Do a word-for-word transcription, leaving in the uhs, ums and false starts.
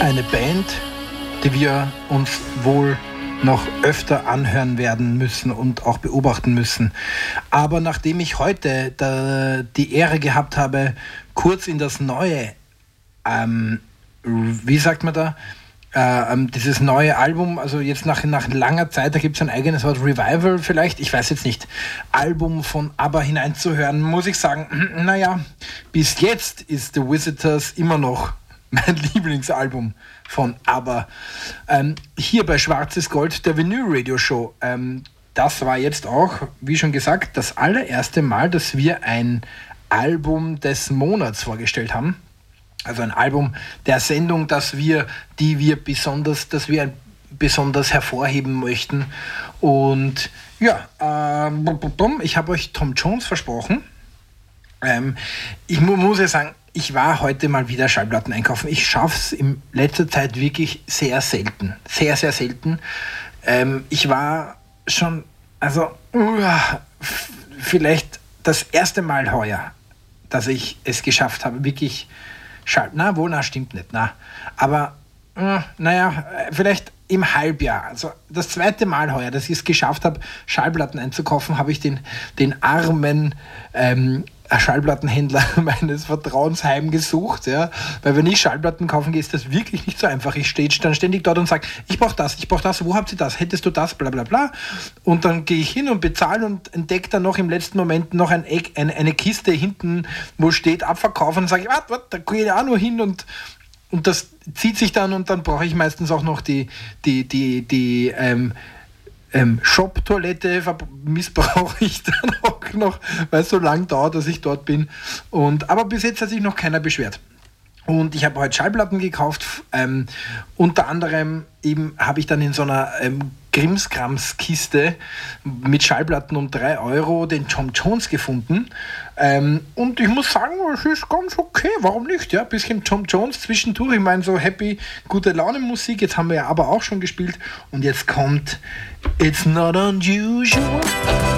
Eine Band, die wir uns wohl noch öfter anhören werden müssen und auch beobachten müssen. Aber nachdem ich heute da die Ehre gehabt habe, kurz in das neue, ähm, wie sagt man da, äh, dieses neue Album, also jetzt nach, nach langer Zeit, da gibt es ein eigenes Wort, Revival vielleicht, ich weiß jetzt nicht, Album von ABBA hineinzuhören, muss ich sagen, naja, bis jetzt ist The Visitors immer noch mein Lieblingsalbum von ABBA. Ähm, hier bei Schwarzes Gold, der Vinyl Radio Show. Ähm, das war jetzt auch, wie schon gesagt, das allererste Mal, dass wir ein Album des Monats vorgestellt haben. Also ein Album der Sendung, das wir, die wir besonders, dass wir besonders hervorheben möchten. Und ja, ähm, ich habe euch Tom Jones versprochen. Ähm, ich mu- muss ja sagen, ich war heute mal wieder Schallplatten einkaufen. Ich schaffe es in letzter Zeit wirklich sehr selten. Sehr, sehr selten. Ähm, ich war schon, also uh, f- vielleicht das erste Mal heuer, dass ich es geschafft habe, wirklich Schall... Na, wohl, na, stimmt nicht. Na. Aber, uh, naja, vielleicht im Halbjahr. Also das zweite Mal heuer, dass ich es geschafft habe, Schallplatten einzukaufen, habe ich den, den armen ähm, Schallplattenhändler meines Vertrauens heimgesucht, ja, weil wenn ich Schallplatten kaufen gehe, ist das wirklich nicht so einfach. Ich stehe dann ständig dort und sage, ich brauche das, ich brauche das, wo habt ihr das, hättest du das, bla bla bla, und dann gehe ich hin und bezahle und entdecke dann noch im letzten Moment noch ein Eck, eine, eine Kiste hinten, wo steht Abverkauf, und sage ich, warte, warte, da gehe ich auch nur hin und und das zieht sich dann, und dann brauche ich meistens auch noch die die die die ähm, Ähm, Shop-Toilette missbrauche ich dann auch noch, weil es so lang dauert, dass ich dort bin. Und, aber bis jetzt hat sich noch keiner beschwert. Und ich habe heute Schallplatten gekauft. Ähm, unter anderem eben habe ich dann in so einer ähm, Krimskrams-Kiste mit Schallplatten um drei Euro den Tom Jones gefunden. Ähm, und ich muss sagen, es ist ganz okay, warum nicht? Ja, ein bisschen Tom Jones zwischendurch. Ich meine, so happy, gute Laune Musik. Jetzt haben wir ja aber auch schon gespielt. Und jetzt kommt It's Not Unusual.